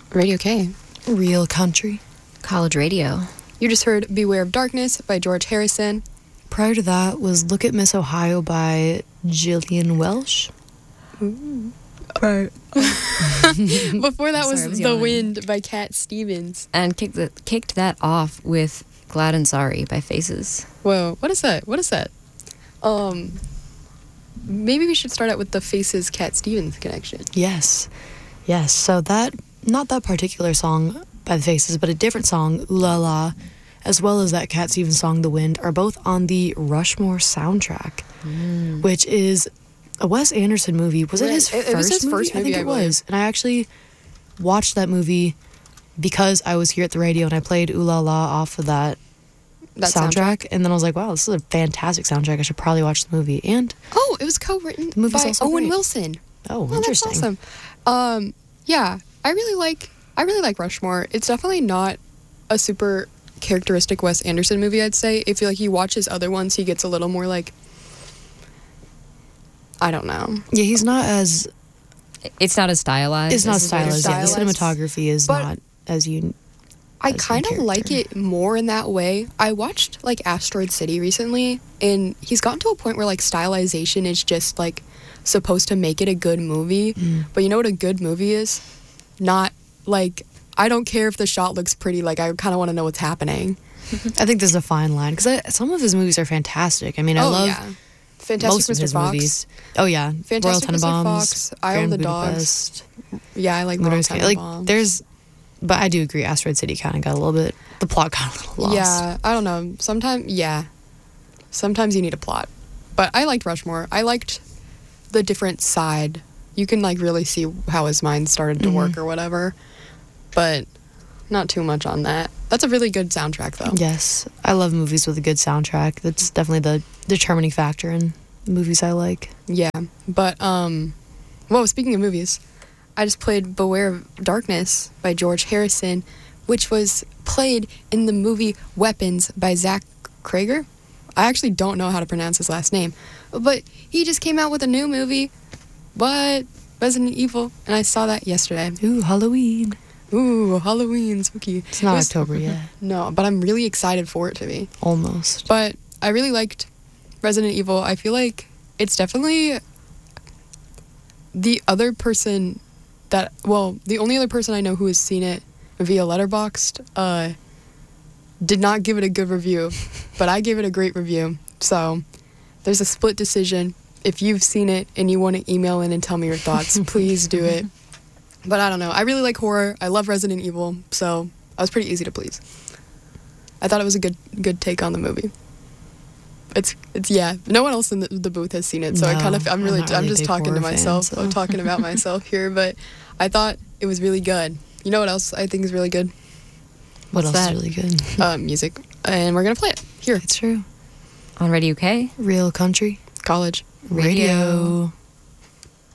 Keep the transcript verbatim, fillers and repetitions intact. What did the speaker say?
Radio K. Real country. College radio. You just heard Beware of Darkness by George Harrison. Prior to that was Look at Miss Ohio by Gillian Welsh. Ooh. Right. Before that was, was The yawning. Wind by Cat Stevens. And kicked, the, kicked that off with Glad and Sorry by Faces. Whoa, what is that? What is that? Um, maybe we should start out with the Faces Cat Stevens connection. Yes. Yes. So that, not that particular song by the Faces, but a different song, Ooh La La, as well as that Cat Stevens song, The Wind, are both on the Rushmore soundtrack, Mm. which is a Wes Anderson movie. Was it Right. his It- first it was his movie? first I think movie, I it believe. was. And I actually watched that movie because I was here at the radio and I played Ooh La La off of that, That soundtrack. And then I was like, wow, this is a fantastic soundtrack. I should probably watch the movie. And, Oh, it was co-written The movie's by also Owen great. Wilson. oh, Oh, interesting. that's awesome. Um, yeah, I really like I really like Rushmore. It's definitely not a super characteristic Wes Anderson movie, I'd say. If you like he watches other ones, he gets a little more like I don't know. Yeah, he's not as, It's not as stylized. it's not as the later stylized. Yeah, the Stylized. cinematography is But- not as you. I As a kind of like character. it more in that way. I watched like Asteroid City recently, and he's gotten to a point where like stylization is just like supposed to make it a good movie. Mm. But you know what a good movie is? Not like I don't care if the shot looks pretty. Like I kind of want to know what's happening. I think there's a fine line because some of his movies are fantastic. I mean, I oh love yeah, Fantastic most of Mister his Fox. movies. Oh yeah, Royal Fantastic Mister Tenenbaums, Fox, Isle of Grand the Dogs. Budapest, Yeah, I like Royal Motorist Gang. Like Tenenbaums. there's, but I do agree. Asteroid City kind of got a little bit. The plot got a little lost. Yeah, I don't know. Sometimes, yeah. Sometimes you need a plot. But I liked Rushmore. I liked the different side. You can, like, really see how his mind started to Mhm. work or whatever. But not too much on that. That's a really good soundtrack, though. Yes, I love movies with a good soundtrack. That's definitely the determining factor in movies I like. Yeah. But, um... Whoa, speaking of movies, I just played Beware of Darkness by George Harrison, which was played in the movie Weapons by Zach Krager. I actually don't know how to pronounce his last name, but he just came out with a new movie, What? Resident Evil, and I saw that yesterday. Ooh, Halloween. Ooh, Halloween, spooky. It's not It was- October yet. No, but I'm really excited for it to be. Almost. But I really liked Resident Evil. I feel like it's definitely the other person that, well, the only other person I know who has seen it via Letterboxd uh, did not give it a good review, but I gave it a great review. So there's a split decision. If you've seen it and you want to email in and tell me your thoughts, please do it. But I don't know. I really like horror. I love Resident Evil, so I was pretty easy to please. I thought it was a good good take on the movie. It's it's yeah. No one else in the, the booth has seen it, so I No, kind of I'm I'm really not I'm really a just big talking to horror fan, myself. so. I'm talking about myself here, but I thought it was really good. You know what else I think is really good? What What's else that? is really good? Uh, music, and we're gonna play it here. It's true. On Radio K. Real country. College. Radio. Radio.